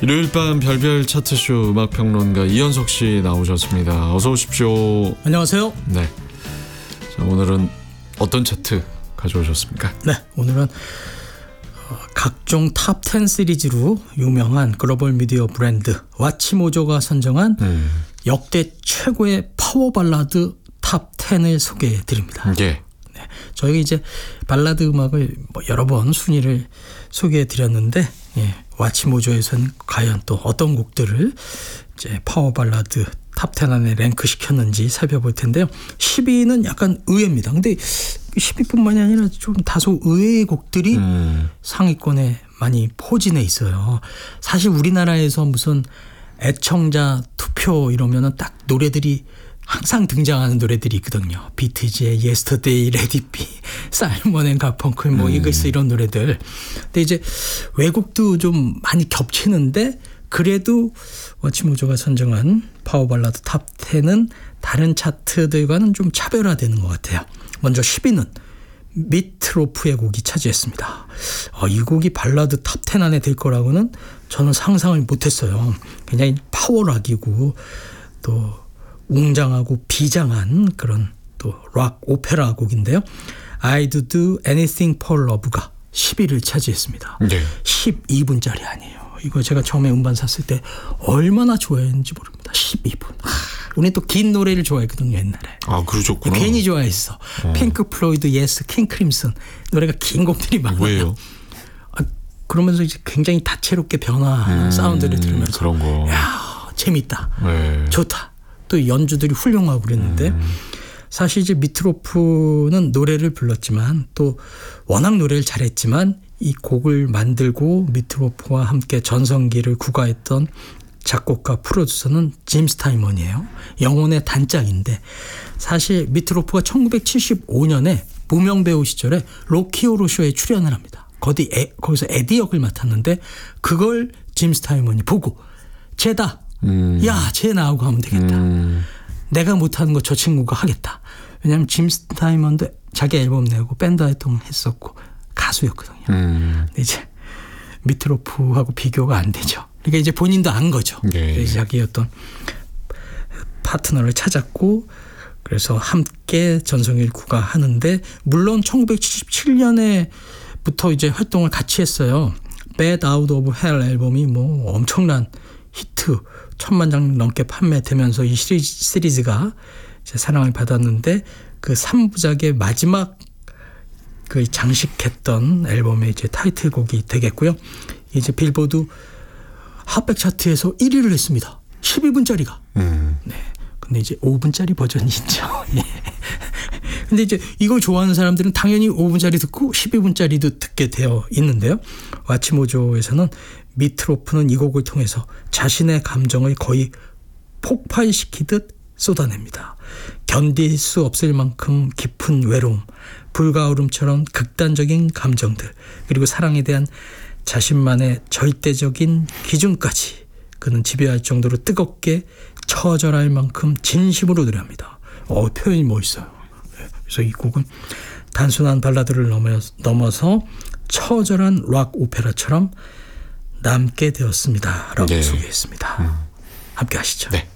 일요일 밤 별별 차트쇼 음악평론가 이현석 씨 나오셨습니다. 어서 오십시오. 안녕하세요. 네. 자, 오늘은 어떤 차트 가져오셨습니까? 네, 오늘은 각종 탑10 시리즈로 유명한 글로벌 미디어 브랜드 와치모조가 선정한 역대 최고의 파워 발라드 탑10을 소개해 드립니다. 예. 네, 저희가 이제 발라드 음악을 여러 번 순위를 소개해 드렸는데 와치모조에서는 과연 또 어떤 곡들을 이제 파워 발라드 탑10 안에 랭크 시켰는지 살펴볼 텐데요. 10위는 약간 의외입니다. 근데 10위뿐만이 아니라 좀 다소 의외의 곡들이 상위권에 많이 포진해 있어요. 사실 우리나라에서 무슨 애청자 투표 이러면은 딱 노래들이 항상 등장하는 노래들이 있거든요. 비트즈의 Yesterday, Let It Be, 사이먼 앤 가펑클, 이글스 이런 노래들. 근데 이제 외국도 좀 많이 겹치는데 그래도 와치모조가 선정한 파워 발라드 탑 10은 다른 차트들과는 좀 차별화되는 것 같아요. 먼저 10위는 미트로프의 곡이 차지했습니다. 이 곡이 발라드 탑 10 안에 들 거라고는 저는 상상을 못했어요. 굉장히 파워락이고 또 웅장하고 비장한 그런 또 락 오페라 곡인데요. I'd do anything for love가 10위를 차지했습니다. 네. 12분짜리 아니에요. 이거 제가 처음에 음반 샀을 때 얼마나 좋아했는지 모릅니다. 12분. 우리는 또 긴 노래를 좋아했거든요, 옛날에. 아, 그러셨구나. 괜히 좋아했어. 핑크 플로이드, 예스, 킹 크림슨 노래가 긴 곡들이 많아요. 왜요? 그러면서 이제 굉장히 다채롭게 변화하는 사운드를 들으면서 그런 거. 야, 재밌다. 네. 좋다. 또 연주들이 훌륭하고 그랬는데 사실 이제 미트로프는 노래를 불렀지만 또 워낙 노래를 잘했지만 이 곡을 만들고 미트로프와 함께 전성기를 구가했던 작곡가 프로듀서는 짐 스타이먼이에요. 영혼의 단짝인데 사실 미트로프가 1975년에 무명 배우 시절에 로키 호러 쇼에 출연을 합니다. 거기서 에디 역을 맡았는데 그걸 짐 스타이먼이 보고 쟤다. 야, 쟤 나하고 하면 되겠다. 내가 못하는 거 저 친구가 하겠다. 왜냐하면 짐 스타이먼도 자기 앨범 내고 밴드 활동했었고 가수였거든요. 근데 이제 미트로프하고 비교가 안 되죠. 그러니까 이제 본인도 안 거죠. 네. 자기 어떤 파트너를 찾았고 그래서 함께 전성기를 구가하는데 물론 1977년에부터 이제 활동을 같이 했어요. Bad Out of Hell 앨범이 뭐 엄청난 히트 1000만 장 넘게 판매되면서 이 시리즈가 이제 사랑을 받았는데 그 3부작의 마지막 그 장식했던 앨범의 이제 타이틀곡이 되겠고요. 이제 빌보드 핫백 차트에서 1위를 했습니다. 12분짜리가. 네. 근데 이제 5분짜리 버전이 있죠. 예. 근데 이제 이걸 좋아하는 사람들은 당연히 5분짜리 듣고 12분짜리도 듣게 되어 있는데요. 와치모조에서는 미트로프는 이 곡을 통해서 자신의 감정을 거의 폭발시키듯 쏟아냅니다. 견딜 수 없을 만큼 깊은 외로움, 불가울음처럼 극단적인 감정들, 그리고 사랑에 대한 자신만의 절대적인 기준까지 그는 지배할 정도로 뜨겁게 처절할 만큼 진심으로 노래합니다. 표현이 멋있어요. 그래서 이 곡은 단순한 발라드를 넘어서 처절한 락 오페라처럼 남게 되었습니다. 라고 소개했습니다. 함께 하시죠. 네.